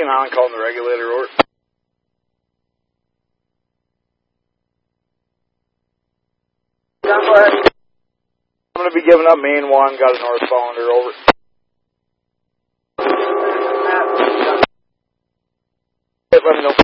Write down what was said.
Beacon on, calling the regulator, over. Yeah, go ahead. I'm going to be giving up main 1, got a northbounder, over. Let me know.